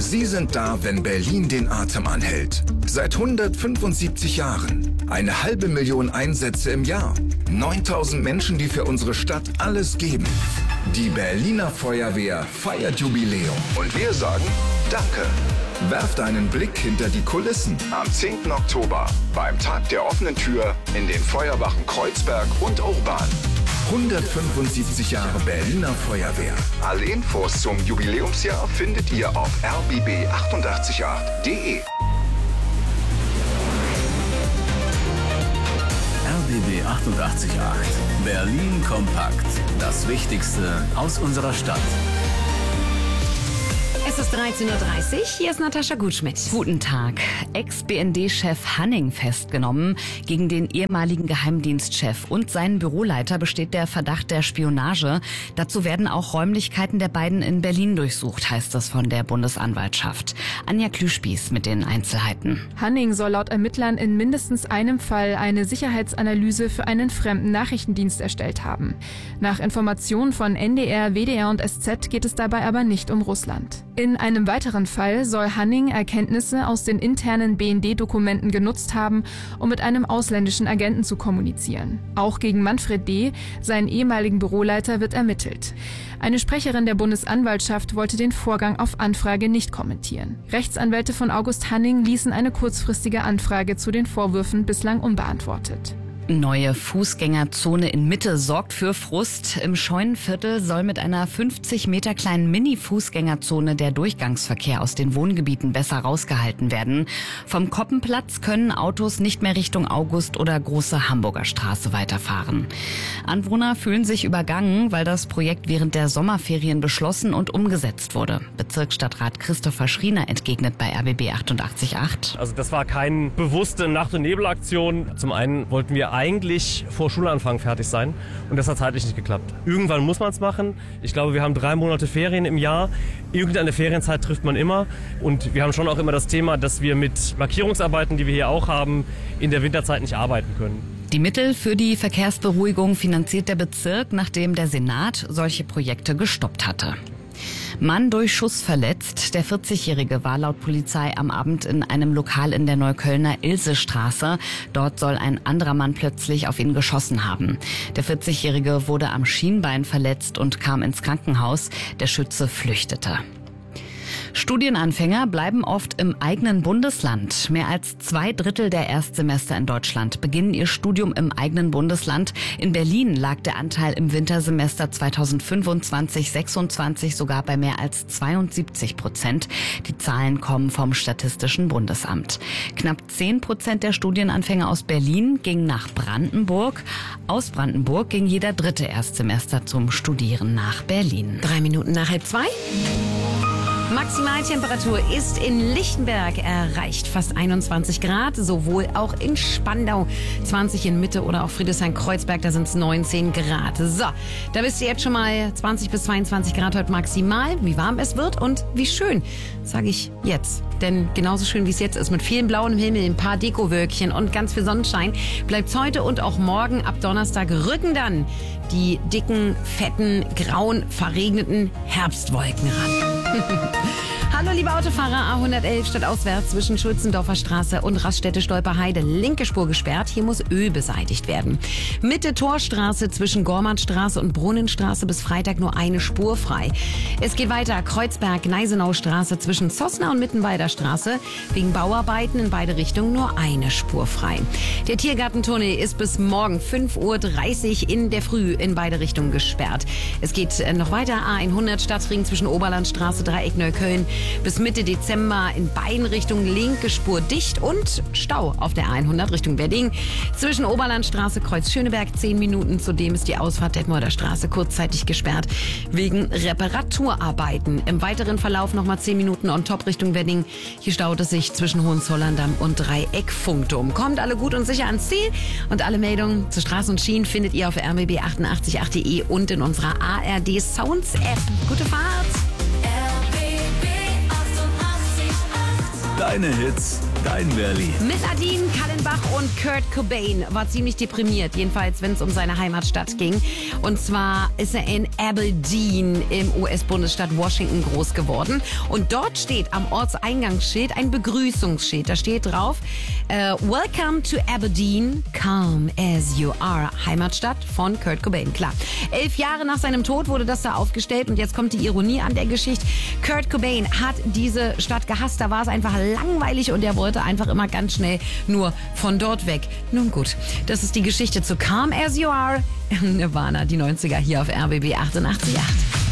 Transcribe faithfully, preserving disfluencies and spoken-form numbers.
Sie sind da, wenn Berlin den Atem anhält. Seit hundertfünfundsiebzig Jahren. Eine halbe Million Einsätze im Jahr. neuntausend Menschen, die für unsere Stadt alles geben. Die Berliner Feuerwehr feiert Jubiläum. Und wir sagen Danke. Werft einen Blick hinter die Kulissen am zehnten Oktober beim Tag der offenen Tür in den Feuerwachen Kreuzberg und Urban. hundertfünfundsiebzig Jahre Berliner Feuerwehr. Alle Infos zum Jubiläumsjahr findet ihr auf r b b achtundachtzig acht punkt d e. R B B achtundachtzig Komma acht. Berlin kompakt. Das Wichtigste aus unserer Stadt. Es ist dreizehn Uhr dreißig, hier ist Natascha Gutschmidt. Guten Tag. Ex-B N D-Chef Hanning festgenommen. Gegen den ehemaligen Geheimdienstchef und seinen Büroleiter besteht der Verdacht der Spionage. Dazu werden auch Räumlichkeiten der beiden in Berlin durchsucht, heißt es von der Bundesanwaltschaft. Anja Klüspieß mit den Einzelheiten. Hanning soll laut Ermittlern in mindestens einem Fall eine Sicherheitsanalyse für einen fremden Nachrichtendienst erstellt haben. Nach Informationen von N D R, W D R und S Z geht es dabei aber nicht um Russland. In einem weiteren Fall soll Hanning Erkenntnisse aus den internen B N D-Dokumenten genutzt haben, um mit einem ausländischen Agenten zu kommunizieren. Auch gegen Manfred D., seinen ehemaligen Büroleiter, wird ermittelt. Eine Sprecherin der Bundesanwaltschaft wollte den Vorgang auf Anfrage nicht kommentieren. Rechtsanwälte von August Hanning ließen eine kurzfristige Anfrage zu den Vorwürfen bislang unbeantwortet. Neue Fußgängerzone in Mitte sorgt für Frust. Im Scheunenviertel soll mit einer fünfzig Meter kleinen Mini-Fußgängerzone der Durchgangsverkehr aus den Wohngebieten besser rausgehalten werden. Vom Koppenplatz können Autos nicht mehr Richtung August oder Große Hamburger Straße weiterfahren. Anwohner fühlen sich übergangen, weil das Projekt während der Sommerferien beschlossen und umgesetzt wurde. Bezirksstadtrat Christopher Schriener entgegnet bei R B B achtundachtzig Komma acht. Also das war keine bewusste Nacht- und Nebelaktion. Zum einen wollten wir eigentlich vor Schulanfang fertig sein und das hat zeitlich nicht geklappt. Irgendwann muss man es machen. Ich glaube, wir haben drei Monate Ferien im Jahr. Irgendeine Ferienzeit trifft man immer und wir haben schon auch immer das Thema, dass wir mit Markierungsarbeiten, die wir hier auch haben, in der Winterzeit nicht arbeiten können. Die Mittel für die Verkehrsberuhigung finanziert der Bezirk, nachdem der Senat solche Projekte gestoppt hatte. Mann durch Schuss verletzt. Der vierzigjährige war laut Polizei am Abend in einem Lokal in der Neuköllner Ilsestraße. Dort soll ein anderer Mann plötzlich auf ihn geschossen haben. Der vierzigjährige wurde am Schienbein verletzt und kam ins Krankenhaus. Der Schütze flüchtete. Studienanfänger bleiben oft im eigenen Bundesland. Mehr als zwei Drittel der Erstsemester in Deutschland beginnen ihr Studium im eigenen Bundesland. In Berlin lag der Anteil im Wintersemester zweitausendfünfundzwanzig sechsundzwanzig sogar bei mehr als zweiundsiebzig Prozent. Die Zahlen kommen vom Statistischen Bundesamt. Knapp zehn Prozent der Studienanfänger aus Berlin gingen nach Brandenburg. Aus Brandenburg ging jeder dritte Erstsemester zum Studieren nach Berlin. Drei Minuten nach halb zwei. Maximaltemperatur ist in Lichtenberg erreicht, fast einundzwanzig Grad, sowohl auch in Spandau, zwanzig in Mitte oder auch Friedrichshain-Kreuzberg, da sind es neunzehn Grad. So, da wisst ihr jetzt schon mal zwanzig bis zweiundzwanzig Grad heute maximal, wie warm es wird und wie schön, sage ich jetzt. Denn genauso schön wie es jetzt ist, mit vielen blauen Himmel, ein paar Dekowölkchen und ganz viel Sonnenschein, bleibt es heute und auch morgen. Ab Donnerstag rücken dann die dicken, fetten, grauen, verregneten Herbstwolken ran. Hallo liebe Autofahrer, A hundertelf stadtauswärts zwischen Schulzendorfer Straße und Raststätte-Stolperheide. Linke Spur gesperrt, hier muss Öl beseitigt werden. Mitte Torstraße zwischen Gormannstraße und Brunnenstraße bis Freitag nur eine Spur frei. Es geht weiter, Kreuzberg-Gneisenau-Straße zwischen Zossner und Mittenwalder Straße. Wegen Bauarbeiten in beide Richtungen nur eine Spur frei. Der Tiergartentunnel ist bis morgen fünf Uhr dreißig in der Früh in beide Richtungen gesperrt. Es geht noch weiter, A hundert Stadtring zwischen Oberlandstraße, Dreieck Neukölln. Bis Mitte Dezember in beiden Richtungen linke Spur dicht und Stau auf der A hundert Richtung Wedding. Zwischen Oberlandstraße, Kreuz Schöneberg zehn Minuten. Zudem ist die Ausfahrt Detmolder Straße kurzzeitig gesperrt wegen Reparaturarbeiten. Im weiteren Verlauf nochmal zehn Minuten on top Richtung Wedding. Hier staut es sich zwischen Hohenzollern-Damm und Dreieck Funkturm. Kommt alle gut und sicher ans Ziel und alle Meldungen zu Straßen und Schienen findet ihr auf r b b achtundachtzig Komma acht punkt d e und in unserer A R D Sounds App. Gute Fahrt! Deine Hits, Dein Berlin. Mit Nadine Kallenbach und Kurt Cobain war ziemlich deprimiert, jedenfalls wenn es um seine Heimatstadt ging. Und zwar ist er in Aberdeen im U S-Bundesstaat Washington groß geworden. Und dort steht am Ortseingangsschild ein Begrüßungsschild. Da steht drauf, uh, Welcome to Aberdeen, come as you are. Heimatstadt von Kurt Cobain, klar. Elf Jahre nach seinem Tod wurde das da aufgestellt und jetzt kommt die Ironie an der Geschichte. Kurt Cobain hat diese Stadt gehasst, da war es einfach langweilig und er wollte einfach immer ganz schnell nur von dort weg. Nun gut, das ist die Geschichte zu Come As You Are. Nirvana, die neunziger hier auf R B B achtundachtzig Komma acht.